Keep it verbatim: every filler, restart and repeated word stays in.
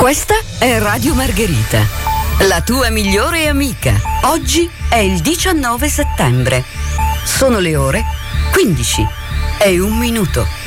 Questa è Radio Margherita, la tua migliore amica. Oggi è il diciannove settembre. Sono le ore quindici e un minuto.